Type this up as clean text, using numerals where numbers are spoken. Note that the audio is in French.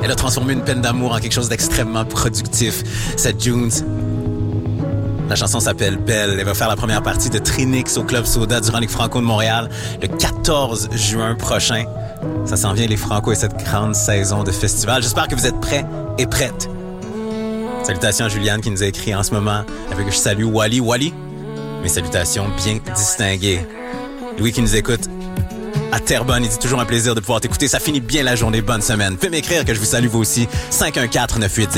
Elle a transformé une peine d'amour en quelque chose d'extrêmement productif. Cette Junes. La chanson s'appelle Belle. Elle va faire la première partie de Trinix au Club Soda durant les Franco de Montréal le 14 juin prochain. Ça s'en vient, les Franco, et cette grande saison de festival. J'espère que vous êtes prêts et prêtes. Salutations à Juliane qui nous a écrit en ce moment avec je salue Wally. Wally, mes salutations bien distinguées. Louis qui nous écoute à Terrebonne, il dit toujours un plaisir de pouvoir t'écouter. Ça finit bien la journée. Bonne semaine. Fais m'écrire que je vous salue vous aussi. 514-980.